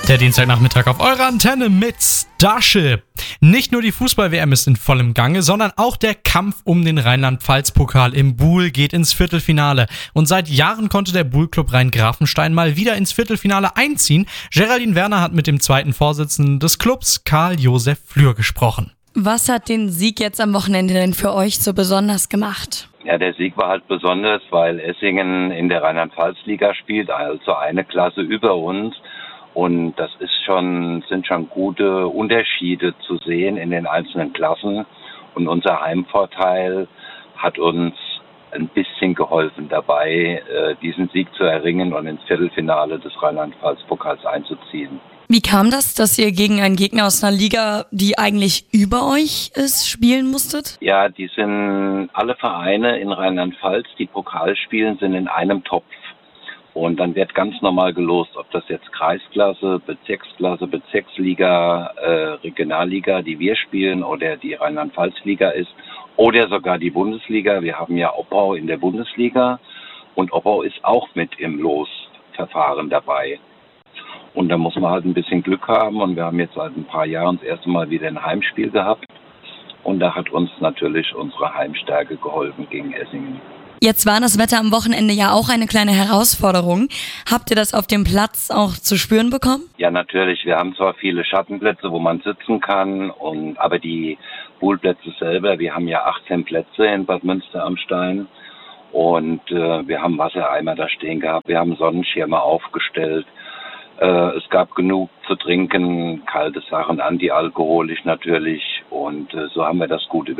Der Dienstagnachmittag auf eurer Antenne mit Starship. Nicht nur die Fußball-WM ist in vollem Gange, sondern auch der Kampf um den Rheinland-Pfalz-Pokal im Buhl geht ins Viertelfinale. Und seit Jahren konnte der Buhl-Club Rhein-Grafenstein mal wieder ins Viertelfinale einziehen. Geraldine Werner hat mit dem zweiten Vorsitzenden des Clubs, Karl-Josef Flür, gesprochen. Was hat den Sieg jetzt am Wochenende denn für euch so besonders gemacht? Ja, der Sieg war halt besonders, weil Essingen in der Rheinland-Pfalz-Liga spielt, also eine Klasse über uns. Und das sind schon gute Unterschiede zu sehen in den einzelnen Klassen. Und unser Heimvorteil hat uns ein bisschen geholfen dabei, diesen Sieg zu erringen und ins Viertelfinale des Rheinland-Pfalz-Pokals einzuziehen. Wie kam das, dass ihr gegen einen Gegner aus einer Liga, die eigentlich über euch ist, spielen musstet? Ja, die sind alle Vereine in Rheinland-Pfalz, die Pokal spielen, sind in einem Topf. Und dann wird ganz normal gelost, ob das jetzt Kreisklasse, Bezirksklasse, Bezirksliga, Regionalliga, die wir spielen, oder die Rheinland-Pfalz-Liga ist, oder sogar die Bundesliga. Wir haben ja Oppau in der Bundesliga und Oppau ist auch mit im Losverfahren dabei. Und da muss man halt ein bisschen Glück haben, und wir haben jetzt seit ein paar Jahren das erste Mal wieder ein Heimspiel gehabt. Und da hat uns natürlich unsere Heimstärke geholfen gegen Essingen. Jetzt war das Wetter am Wochenende ja auch eine kleine Herausforderung. Habt ihr das auf dem Platz auch zu spüren bekommen? Ja, natürlich. Wir haben zwar viele Schattenplätze, wo man sitzen kann, aber die Poolplätze selber, wir haben ja 18 Plätze in Bad Münster am Stein. Und wir haben Wassereimer da stehen gehabt, wir haben Sonnenschirme aufgestellt. Es gab genug zu trinken, kalte Sachen, antialkoholisch natürlich. Und so haben wir das gut